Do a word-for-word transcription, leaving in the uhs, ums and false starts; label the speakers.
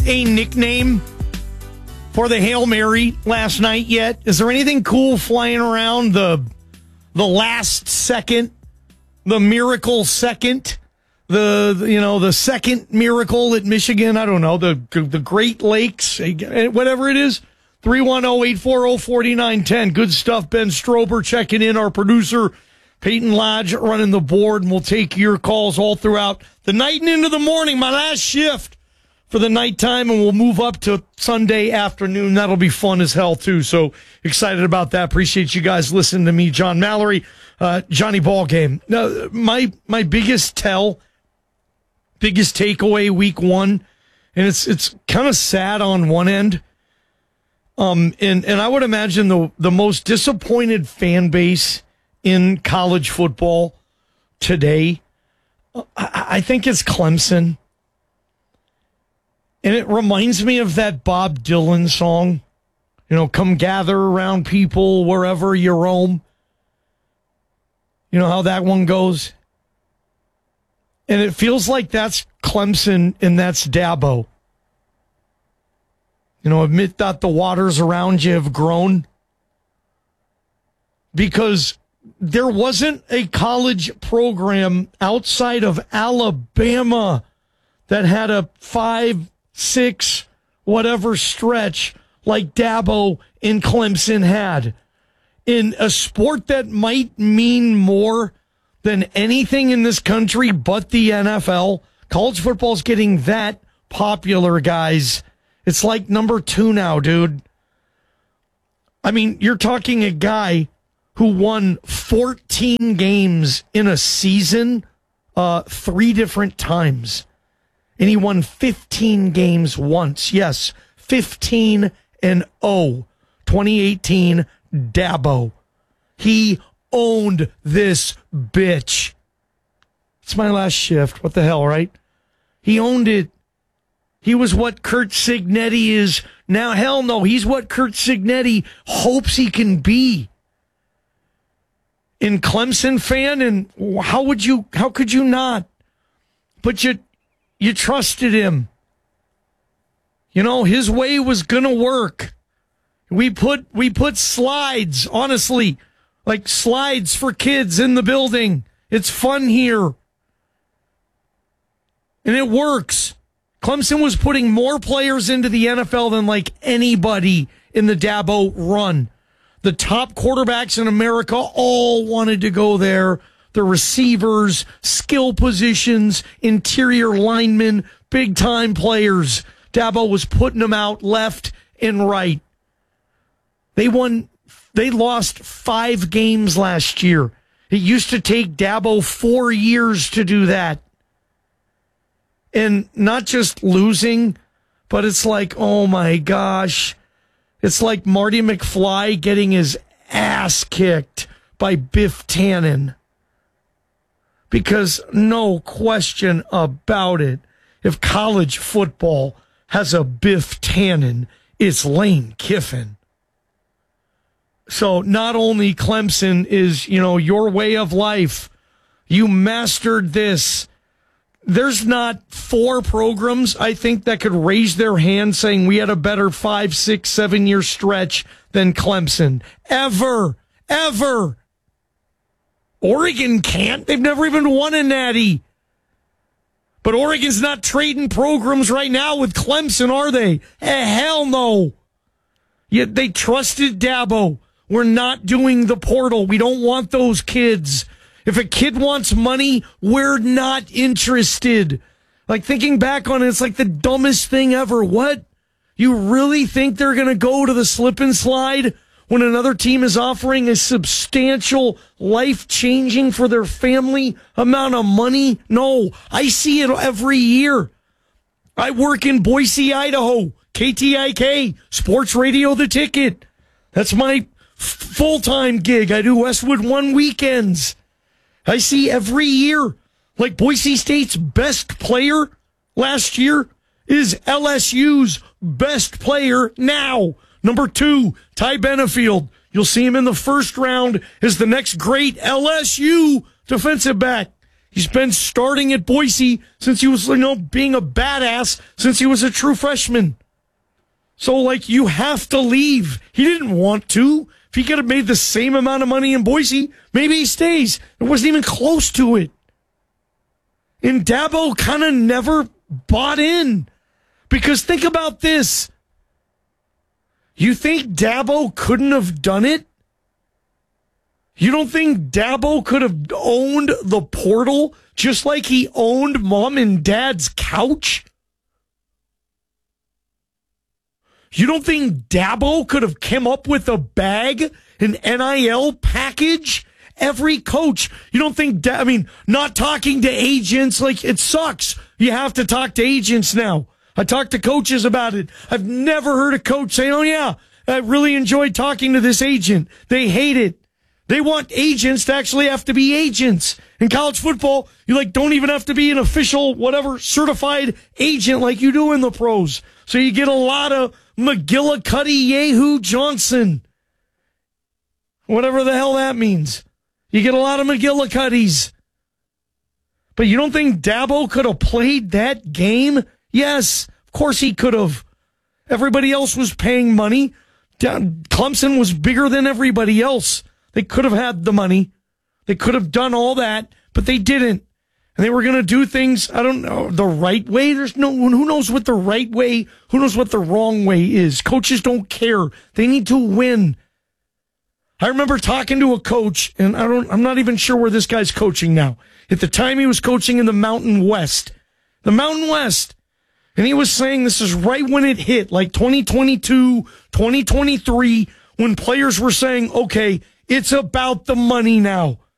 Speaker 1: a nickname for the Hail Mary last night yet? Is there anything cool flying around? The the last second, the miracle second, the you know the second miracle at Michigan. I don't know, the the Great Lakes, whatever it is. three one zero, eight four zero, four nine one zero. Good stuff. Ben Strober checking in. Our producer Peyton Lodge running the board, and we'll take your calls all throughout the night and into the morning. My last shift for the nighttime, and we'll move up to Sunday afternoon. That'll be fun as hell, too. So excited about that. Appreciate you guys listening to me, John Mallory, uh, Johnny Ballgame. Now, my my biggest tell, biggest takeaway week one, and it's it's kind of sad on one end. Um, and, and I would imagine the the most disappointed fan base in college football today, I, I think it's Clemson. And it reminds me of that Bob Dylan song, you know, come gather around people wherever you roam. You know how that one goes? And it feels like that's Clemson and that's Dabo. You know, admit that the waters around you have grown. Because there wasn't a college program outside of Alabama that had a five, six, whatever stretch like Dabo and Clemson had. In a sport that might mean more than anything in this country but the N F L, college football's getting that popular, guys. It's like number two now, dude. I mean, you're talking a guy who won fourteen games in a season uh, three different times. And he won fifteen games once. Yes, fifteen and oh. twenty eighteen, Dabo. He owned this bitch. It's my last shift. What the hell, right? He owned it. He was what Curt Cignetti is now. Hell no, he's what Curt Cignetti hopes he can be. In Clemson fan, and how would you, how could you not? But you, you trusted him. You know, his way was gonna work. We put, we put slides, honestly, like slides for kids in the building. It's fun here. And it works. Clemson was putting more players into the N F L than like anybody in the Dabo run. The top quarterbacks in America all wanted to go there. The receivers, skill positions, interior linemen, big-time players. Dabo was putting them out left and right. They won, they lost five games last year. It used to take Dabo four years to do that. And not just losing, but it's like, oh my gosh. It's like Marty McFly getting his ass kicked by Biff Tannen. Because no question about it, if college football has a Biff Tannen, it's Lane Kiffin. So not only Clemson is, you know, your way of life, you mastered this. There's not four programs, I think, that could raise their hand saying we had a better five, six, seven year stretch than Clemson. Ever. Ever. Oregon can't. They've never even won a natty. But Oregon's not trading programs right now with Clemson, are they? Eh, hell no. Yet they trusted Dabo. We're not doing the portal. We don't want those kids. If a kid wants money, we're not interested. Like, thinking back on it, it's like the dumbest thing ever. What? You really think they're going to go to the slip and slide when another team is offering a substantial, life-changing for their family amount of money? No, I see it every year. I work in Boise, Idaho, K T I K, Sports Radio The Ticket. That's my f- full-time gig. I do Westwood One weekends. I see every year, like Boise State's best player last year is L S U's best player now. Number two, Ty Benefield. You'll see him in the first round as the next great L S U defensive back. He's been starting at Boise since he was, you know, being a badass since he was a true freshman. So, like, you have to leave. He didn't want to. If he could have made the same amount of money in Boise, maybe he stays. It wasn't even close to it. And Dabo kind of never bought in. Because think about this. You think Dabo couldn't have done it? You don't think Dabo could have owned the portal just like he owned mom and dad's couch? You don't think Dabo could have come up with a bag, an N I L package? Every coach. You don't think, I mean, not talking to agents, like, it sucks. You have to talk to agents now. I talked to coaches about it. I've never heard a coach say, oh, yeah, I really enjoyed talking to this agent. They hate it. They want agents to actually have to be agents. In college football, you like don't even have to be an official, whatever, certified agent like you do in the pros. So you get a lot of McGillicuddy Yahoo Johnson. Whatever the hell that means. You get a lot of McGillicuddies. But you don't think Dabo could have played that game? Yes, of course he could have. Everybody else was paying money. Clemson was bigger than everybody else. They could have had the money. They could have done all that, but they didn't. And they were going to do things, I don't know, the right way. There's no one who knows what the right way, who knows what the wrong way is. Coaches don't care. They need to win. I remember talking to a coach, and I don't, I'm not even sure where this guy's coaching now. At the time, he was coaching in the Mountain West. The Mountain West. And he was saying this is right when it hit, like twenty twenty-two, twenty twenty-three, when players were saying, okay, it's about the money now.